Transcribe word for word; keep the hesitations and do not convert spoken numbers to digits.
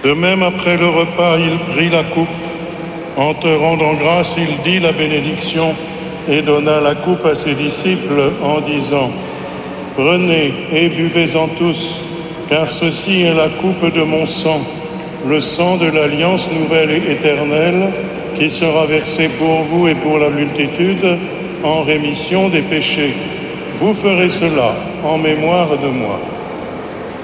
De même, après le repas, il prit la coupe. En te rendant grâce, il dit la bénédiction et donna la coupe à ses disciples en disant : « Prenez et buvez-en tous, car ceci est la coupe de mon sang, le sang de l'alliance nouvelle et éternelle, qui sera versé pour vous et pour la multitude en rémission des péchés. Vous ferez cela en mémoire de moi. »